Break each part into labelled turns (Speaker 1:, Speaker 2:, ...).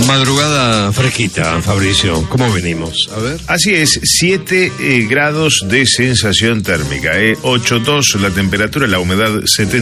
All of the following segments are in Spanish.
Speaker 1: Madrugada fresquita, Fabricio. ¿Cómo venimos? A ver.
Speaker 2: Así es, 7 grados de sensación térmica, 8,2 la temperatura, la humedad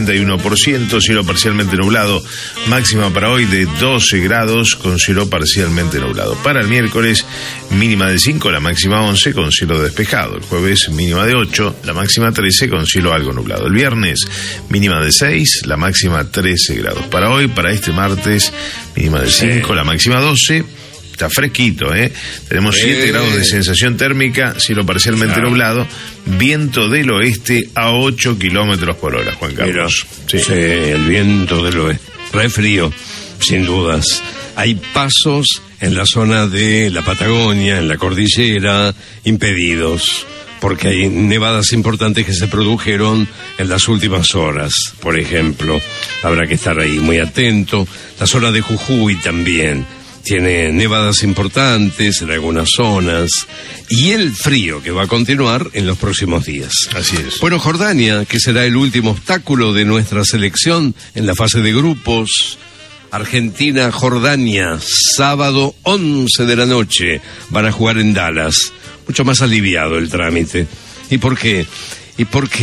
Speaker 2: 71%, cielo parcialmente nublado, máxima para hoy de 12 grados con cielo parcialmente nublado. Para el miércoles, mínima de 5, la máxima 11 con cielo despejado. El jueves, mínima de 8, la máxima 13 con cielo algo nublado. El viernes, mínima de 6, la máxima 13 grados. Para hoy, para este martes, mínima de 5, la máxima 12. Está fresquito, Tenemos 7 grados de sensación térmica, cielo parcialmente nublado, viento del oeste a 8 kilómetros por hora, Juan Carlos.
Speaker 1: Sí, el viento del oeste. Re frío, sin dudas. Hay pasos en la zona de la Patagonia, en la cordillera, impedidos, porque hay nevadas importantes que se produjeron en las últimas horas, por ejemplo. Habrá que estar ahí muy atento. La zona de Jujuy también tiene nevadas importantes en algunas zonas, y el frío que va a continuar en los próximos días.
Speaker 2: Así es.
Speaker 1: Bueno, Jordania, que será el último obstáculo de nuestra selección en la fase de grupos. Argentina-Jordania, sábado 11 de la noche, van a jugar en Dallas. Mucho más aliviado el trámite. ¿Y por qué? Y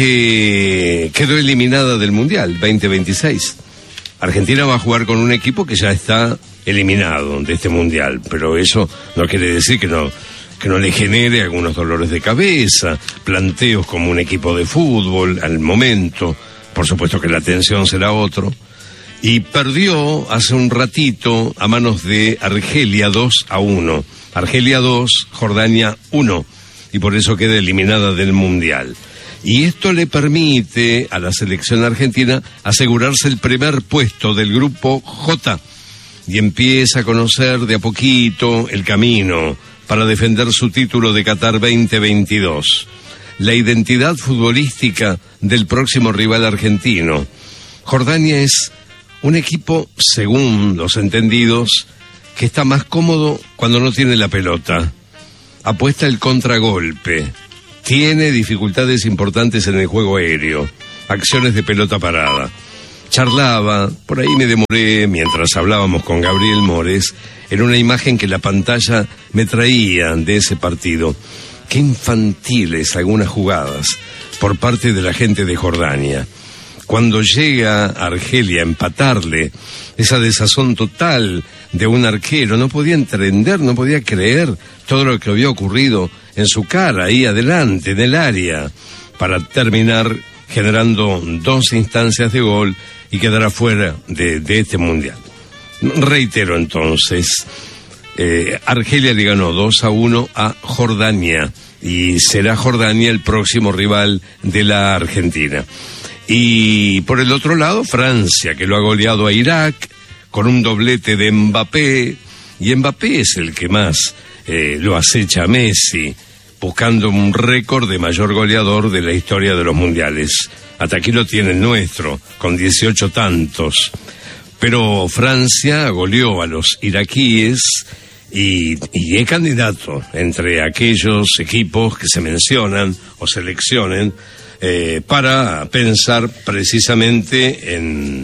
Speaker 1: porque quedó eliminada del Mundial 2026. Argentina va a jugar con un equipo que ya está eliminado de este Mundial, pero eso no quiere decir que no le genere algunos dolores de cabeza, planteos como un equipo de fútbol al momento. Por supuesto que la atención será otro. Y perdió hace un ratito a manos de Argelia 2-1. Argelia 2, Jordania 1. Y por eso queda eliminada del Mundial. Y esto le permite a la selección argentina asegurarse el primer puesto del grupo J. Y empieza a conocer de a poquito el camino para defender su título de Qatar 2022. La identidad futbolística del próximo rival argentino. Jordania es un equipo, según los entendidos, que está más cómodo cuando no tiene la pelota. Apuesta el contragolpe. Tiene dificultades importantes en el juego aéreo. Acciones de pelota parada. Charlaba, por ahí me demoré mientras hablábamos con Gabriel Mores, en una imagen que la pantalla me traía de ese partido. Qué infantiles algunas jugadas por parte de la gente de Jordania. Cuando llega a Argelia a empatarle, esa desazón total de un arquero, no podía entender, no podía creer todo lo que había ocurrido en su cara, ahí adelante, en el área, para terminar generando 2 instancias de gol y quedar afuera de este Mundial. Reitero entonces, Argelia le ganó 2-1 a Jordania, y será Jordania el próximo rival de la Argentina. Y por el otro lado, Francia, que lo ha goleado a Irak con un doblete de Mbappé, y Mbappé es el que más lo acecha a Messi, buscando un récord de mayor goleador de la historia de los mundiales. Hasta aquí lo tiene el nuestro, con 18 tantos. Pero Francia goleó a los iraquíes y es candidato entre aquellos equipos que se mencionan o seleccionen para pensar precisamente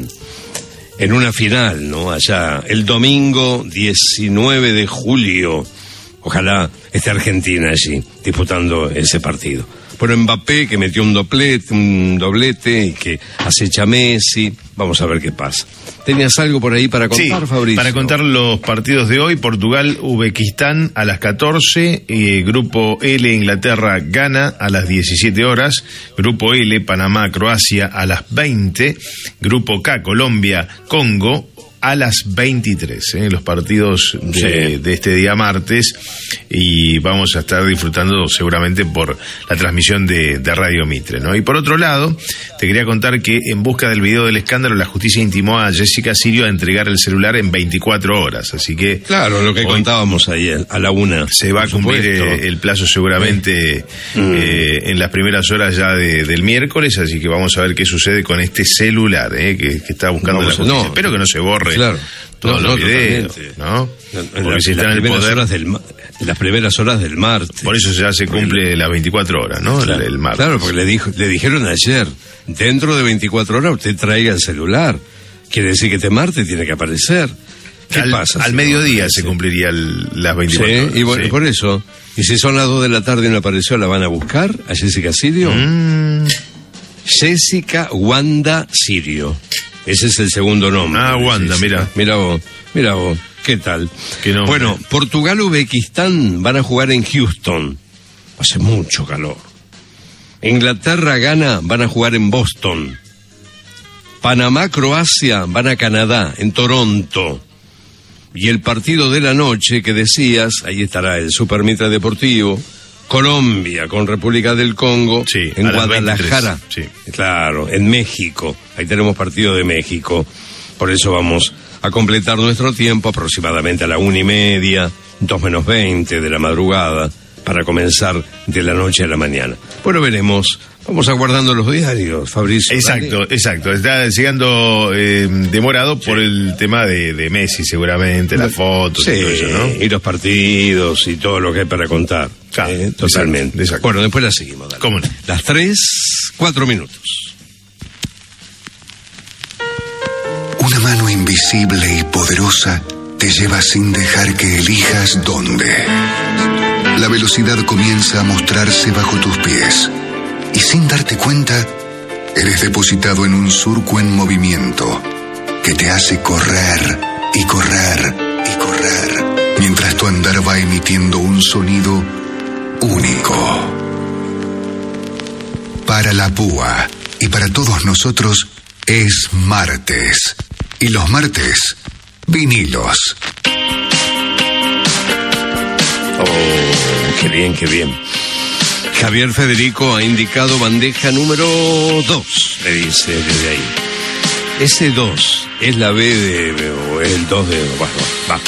Speaker 1: en una final, ¿no? Allá, el domingo 19 de julio, ojalá esté Argentina allí, disputando ese partido. Bueno, Mbappé, que metió un doblete y que acecha a Messi, vamos a ver qué pasa. ¿Tenías algo por ahí para contar, Fabricio?
Speaker 2: Para contar los partidos de hoy: Portugal-Uzbekistán a las 14, Grupo L, Inglaterra-Ghana a las 17 horas, Grupo L, Panamá-Croacia a las 20, Grupo K, Colombia-Congo a las 23, los partidos de este día martes, y vamos a estar disfrutando seguramente por la transmisión de Radio Mitre, ¿no? Y por otro lado, te quería contar que en busca del video del escándalo, la justicia intimó a Jessica Sirio a entregar el celular en 24 horas, así que...
Speaker 1: Claro, lo que contábamos ayer, a la 1.
Speaker 2: Se va a cumplir el plazo seguramente en las primeras horas ya del miércoles, así que vamos a ver qué sucede con este celular, que está buscando la justicia. Espero que no se borre.
Speaker 1: Claro.
Speaker 2: Todos los videos, ¿no?
Speaker 1: Porque si están en el poder las primeras horas del martes.
Speaker 2: Por eso ya se cumple las 24 horas, ¿no?
Speaker 1: Claro,
Speaker 2: el martes.
Speaker 1: Claro, porque le dijeron ayer, dentro de 24 horas usted traiga el celular. Quiere decir que este martes tiene que aparecer. ¿Qué pasa?
Speaker 2: Al mediodía se cumpliría las 24 horas.
Speaker 1: Y bueno, por eso. Y si son las 2 de la tarde y no apareció, ¿la van a buscar a Jessica Sirio? Jessica Wanda Sirio. Ese es el segundo nombre.
Speaker 2: Wanda, mira.
Speaker 1: Mira vos. ¿Qué tal?
Speaker 2: ¿Qué nombre?
Speaker 1: Bueno, Portugal-Uzbekistán van a jugar en Houston. Hace mucho calor. Inglaterra-Ghana van a jugar en Boston. Panamá-Croacia van a Canadá, en Toronto. Y el partido de la noche que decías, ahí estará el Super Mitra Deportivo, Colombia con República del Congo,
Speaker 2: sí,
Speaker 1: en Guadalajara.
Speaker 2: 23, sí.
Speaker 1: Claro, en México. Ahí tenemos partido de México. Por eso vamos a completar nuestro tiempo aproximadamente a la 1:30, 2:20 de la madrugada, para comenzar de la noche a la mañana. Bueno, veremos. Vamos aguardando los diarios, Fabricio.
Speaker 2: Exacto. Está llegando demorado por el tema de Messi, seguramente, las fotos y todo eso, ¿no?
Speaker 1: Y los partidos y todo lo que hay para contar.
Speaker 2: Claro,
Speaker 1: totalmente.
Speaker 2: Exacto.
Speaker 1: Bueno, después la seguimos. Dale.
Speaker 2: ¿Cómo no?
Speaker 1: Las 3:04.
Speaker 3: Una mano invisible y poderosa te lleva sin dejar que elijas dónde. La velocidad comienza a mostrarse bajo tus pies. Y sin darte cuenta, eres depositado en un surco en movimiento que te hace correr y correr y correr, mientras tu andar va emitiendo un sonido único. Para la púa y para todos nosotros es martes. Y los martes, vinilos.
Speaker 1: Oh, qué bien. Javier Federico ha indicado bandeja número 2, le dice desde ahí. Ese 2 es la B o es el 2 de... Va.